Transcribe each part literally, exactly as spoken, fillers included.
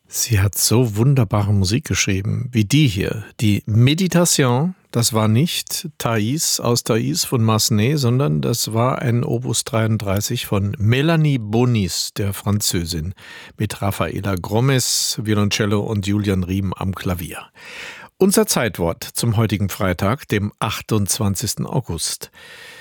Sie hat so wunderbare Musik geschrieben, wie die hier. Die Méditation, das war nicht Thais aus Thais von Massenet, sondern das war ein Opus dreiunddreißig von Mélanie Bonis, der Französin, mit Rafaela Gromes, Violoncello und Julian Riem am Klavier. Unser Zeitwort zum heutigen Freitag, dem achtundzwanzigsten August.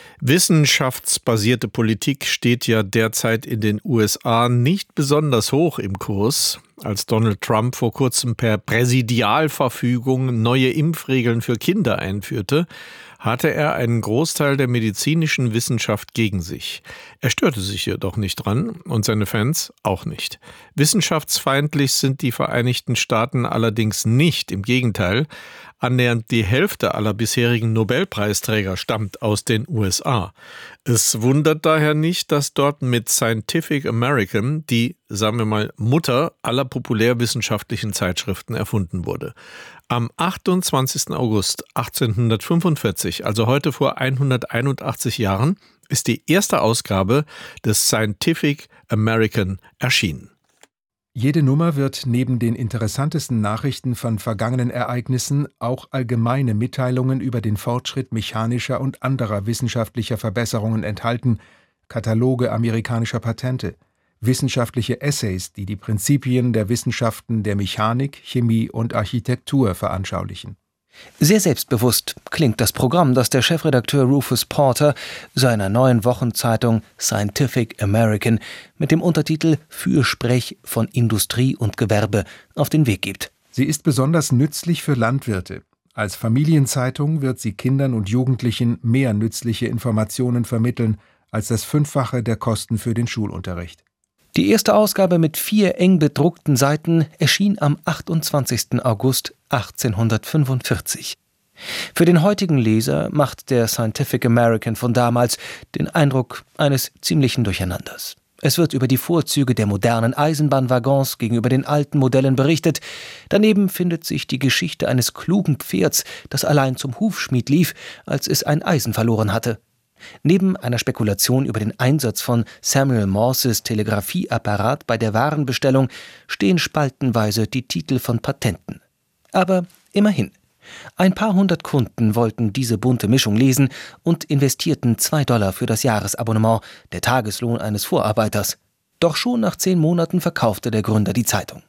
Wissenschaftsbasierte Politik steht ja derzeit in den U S A nicht besonders hoch im Kurs. Als Donald Trump vor kurzem per Präsidialverfügung neue Impfregeln für Kinder einführte, hatte er einen Großteil der medizinischen Wissenschaft gegen sich. Er störte sich jedoch nicht dran und seine Fans auch nicht. Wissenschaftsfeindlich sind die Vereinigten Staaten allerdings nicht, im Gegenteil. Annähernd die Hälfte aller bisherigen Nobelpreisträger stammt aus den U S A. Es wundert daher nicht, dass dort mit Scientific American die, sagen wir mal, Mutter aller populärwissenschaftlichen Zeitschriften erfunden wurde. Am achtundzwanzigsten August achtzehnhundertfünfundvierzig, also heute vor hunderteinundachtzig Jahren, ist die erste Ausgabe des Scientific American erschienen. Jede Nummer wird neben den interessantesten Nachrichten von vergangenen Ereignissen auch allgemeine Mitteilungen über den Fortschritt mechanischer und anderer wissenschaftlicher Verbesserungen enthalten, Kataloge amerikanischer Patente, wissenschaftliche Essays, die die Prinzipien der Wissenschaften der Mechanik, Chemie und Architektur veranschaulichen. Sehr selbstbewusst klingt das Programm, das der Chefredakteur Rufus Porter seiner neuen Wochenzeitung Scientific American mit dem Untertitel Fürsprech von Industrie und Gewerbe auf den Weg gibt. Sie ist besonders nützlich für Landwirte. Als Familienzeitung wird sie Kindern und Jugendlichen mehr nützliche Informationen vermitteln als das Fünffache der Kosten für den Schulunterricht. Die erste Ausgabe mit vier eng bedruckten Seiten erschien am achtundzwanzigsten August achtzehnhundertfünfundvierzig. Für den heutigen Leser macht der Scientific American von damals den Eindruck eines ziemlichen Durcheinanders. Es wird über die Vorzüge der modernen Eisenbahnwaggons gegenüber den alten Modellen berichtet. Daneben findet sich die Geschichte eines klugen Pferds, das allein zum Hufschmied lief, als es ein Eisen verloren hatte. Neben einer Spekulation über den Einsatz von Samuel Morses Telegrafieapparat bei der Warenbestellung stehen spaltenweise die Titel von Patenten. Aber immerhin. Ein paar hundert Kunden wollten diese bunte Mischung lesen und investierten zwei Dollar für das Jahresabonnement, der Tageslohn eines Vorarbeiters. Doch schon nach zehn Monaten verkaufte der Gründer die Zeitung.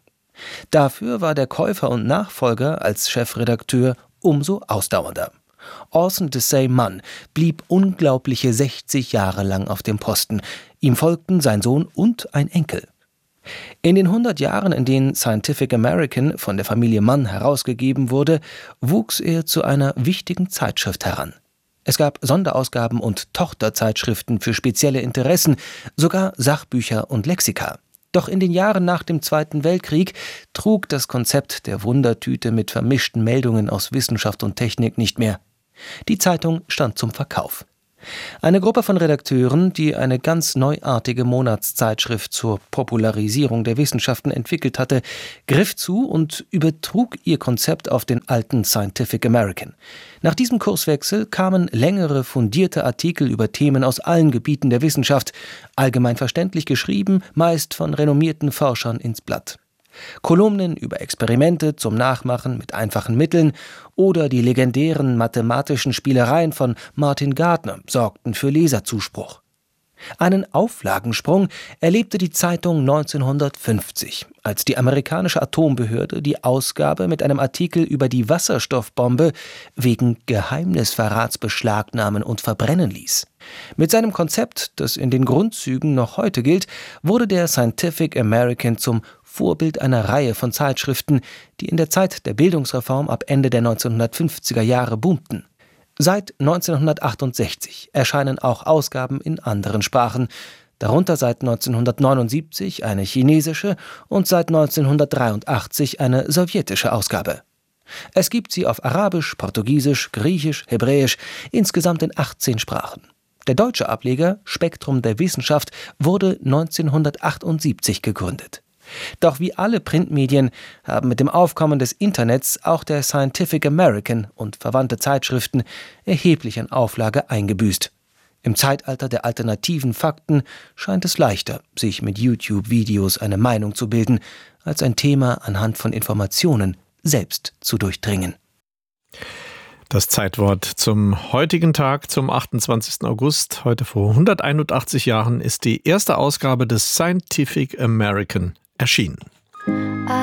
Dafür war der Käufer und Nachfolger als Chefredakteur umso ausdauernder. Orson Desai Mann blieb unglaubliche sechzig Jahre lang auf dem Posten. Ihm folgten sein Sohn und ein Enkel. In den hundert Jahren, in denen Scientific American von der Familie Mann herausgegeben wurde, wuchs er zu einer wichtigen Zeitschrift heran. Es gab Sonderausgaben und Tochterzeitschriften für spezielle Interessen, sogar Sachbücher und Lexika. Doch in den Jahren nach dem Zweiten Weltkrieg trug das Konzept der Wundertüte mit vermischten Meldungen aus Wissenschaft und Technik nicht mehr. Die Zeitung stand zum Verkauf. Eine Gruppe von Redakteuren, die eine ganz neuartige Monatszeitschrift zur Popularisierung der Wissenschaften entwickelt hatte, griff zu und übertrug ihr Konzept auf den alten Scientific American. Nach diesem Kurswechsel kamen längere, fundierte Artikel über Themen aus allen Gebieten der Wissenschaft, allgemein verständlich geschrieben, meist von renommierten Forschern ins Blatt. Kolumnen über Experimente zum Nachmachen mit einfachen Mitteln oder die legendären mathematischen Spielereien von Martin Gardner sorgten für Leserzuspruch. Einen Auflagensprung erlebte die Zeitung neunzehnhundertfünfzig, als die amerikanische Atombehörde die Ausgabe mit einem Artikel über die Wasserstoffbombe wegen Geheimnisverrats beschlagnahmen und verbrennen ließ. Mit seinem Konzept, das in den Grundzügen noch heute gilt, wurde der Scientific American zum Vorbild einer Reihe von Zeitschriften, die in der Zeit der Bildungsreform ab Ende der neunzehnhundertfünfziger Jahre boomten. Seit neunzehnhundertachtundsechzig erscheinen auch Ausgaben in anderen Sprachen, darunter seit neunzehnhundertneunundsiebzig eine chinesische und seit neunzehnhundertdreiundachtzig eine sowjetische Ausgabe. Es gibt sie auf Arabisch, Portugiesisch, Griechisch, Hebräisch, insgesamt in achtzehn Sprachen. Der deutsche Ableger Spektrum der Wissenschaft wurde neunzehnhundertachtundsiebzig gegründet. Doch wie alle Printmedien haben mit dem Aufkommen des Internets auch der Scientific American und verwandte Zeitschriften erheblich an Auflage eingebüßt. Im Zeitalter der alternativen Fakten scheint es leichter, sich mit YouTube-Videos eine Meinung zu bilden, als ein Thema anhand von Informationen selbst zu durchdringen. Das Zeitwort zum heutigen Tag, zum achtundzwanzigsten August, heute vor hunderteinundachtzig Jahren, ist die erste Ausgabe des Scientific American erschienen.